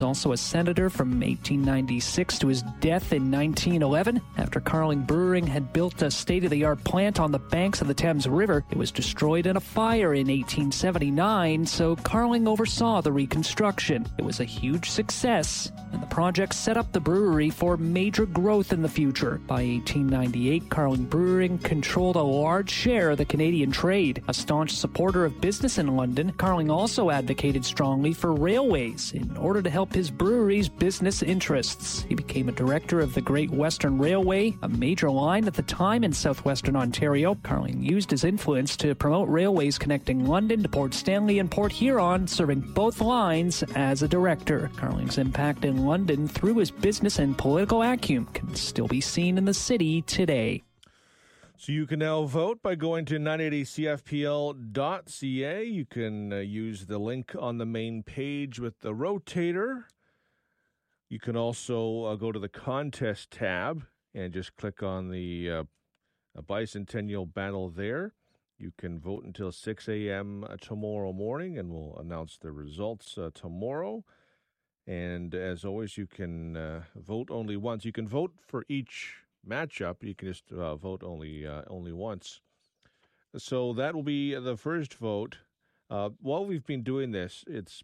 also a senator from 1896 to his death in 1911. After Carling Brewing had built a state-of-the-art plant on the banks of the Thames River, it was destroyed in a fire in 1879, so Carling oversaw the reconstruction. It was a huge success, and the project set up the brewery for major growth in the future. By 1898, Carling Brewing controlled a large share of the Canadian trade. A staunch supporter of business in London, Carling also advocated strongly for railways in order to help his brewery's business interests. He became a director of the Great Western Railway, a major line at the time in southwestern Ontario. Carling used his influence to promote railways connecting London to Port Stanley and Port Huron, serving both lines as a director. Carling's impact in London through his business and political acumen can still be seen in the city today. So you can now vote by going to 980cfpl.ca. You can use the link on the main page with the rotator. You can also go to the contest tab and just click on the bicentennial battle there. You can vote until 6 a.m. Tomorrow morning, and we'll announce the results tomorrow. And as always, you can vote only once. You can vote for each matchup. You can just vote only once. So that will be the first vote. While we've been doing this, it's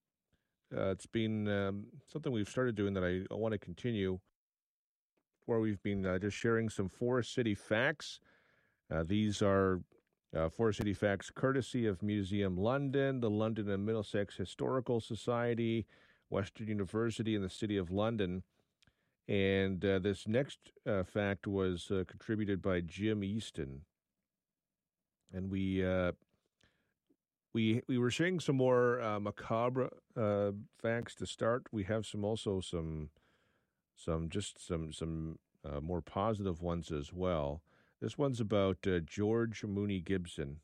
been something we've started doing that I want to continue, where we've been just sharing some Forest City facts. These are Forest City facts courtesy of Museum London, the London and Middlesex Historical Society, Western University, and the City of London. And this next fact was contributed by Jim Easton. And we were sharing some more macabre facts to start. We have some more positive ones as well. This one's about George Mooney Gibson.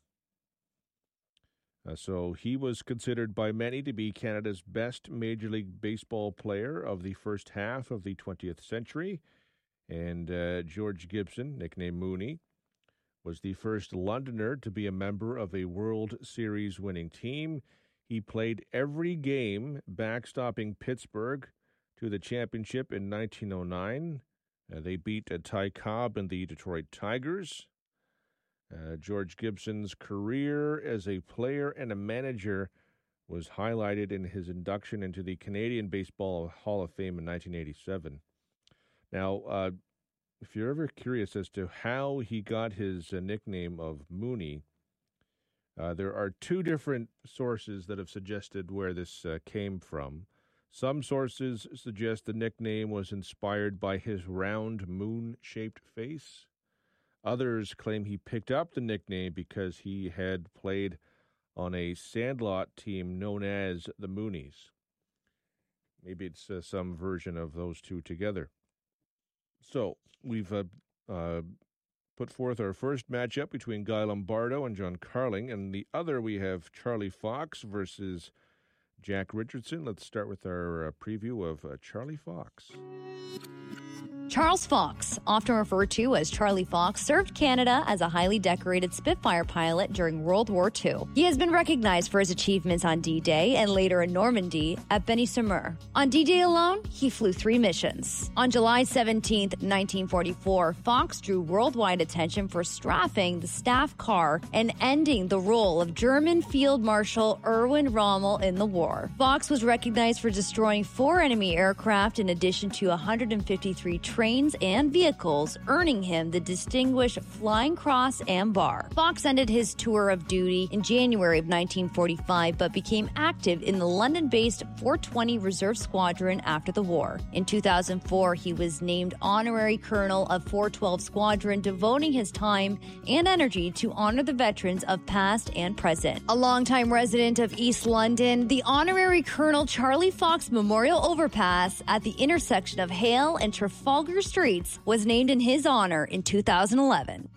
So he was considered by many to be Canada's best Major League Baseball player of the first half of the 20th century. And George Gibson, nicknamed Mooney, was the first Londoner to be a member of a World Series winning team. He played every game backstopping Pittsburgh to the championship in 1909. They beat Ty Cobb and the Detroit Tigers. George Gibson's career as a player and a manager was highlighted in his induction into the Canadian Baseball Hall of Fame in 1987. Now, if you're ever curious as to how he got his nickname of Mooney, there are two different sources that have suggested where this came from. Some sources suggest the nickname was inspired by his round moon-shaped face. Others claim he picked up the nickname because he had played on a Sandlot team known as the Moonies. Maybe it's some version of those two together. So we've put forth our first matchup between Guy Lombardo and John Carling, and the other we have Charlie Fox versus Jack Richardson. Let's start with our preview of Charlie Fox. Charles Fox, often referred to as Charlie Fox, served Canada as a highly decorated Spitfire pilot during World War II. He has been recognized for his achievements on D-Day and later in Normandy at Benny-sur-Mer. On D-Day alone, he flew 3 missions. On July 17, 1944, Fox drew worldwide attention for strafing the staff car and ending the role of German Field Marshal Erwin Rommel in the war. Fox was recognized for destroying 4 enemy aircraft in addition to 153 trains and vehicles, earning him the distinguished Flying Cross and Bar. Fox ended his tour of duty in January of 1945, but became active in the London-based 420 Reserve Squadron after the war. In 2004, he was named Honorary Colonel of 412 Squadron, devoting his time and energy to honor the veterans of past and present. A longtime resident of East London, the Honorary Colonel Charlie Fox Memorial Overpass at the intersection of Hale and Trafalgar Streets was named in his honor in 2011.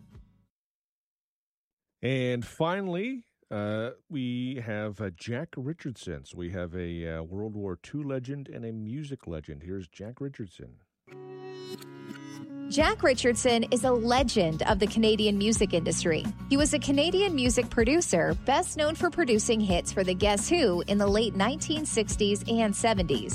And finally, we have Jack Richardson. So we have a World War II legend and a music legend. Here's Jack Richardson. Jack Richardson is a legend of the Canadian music industry. He was a Canadian music producer, best known for producing hits for the Guess Who in the late 1960s and 70s.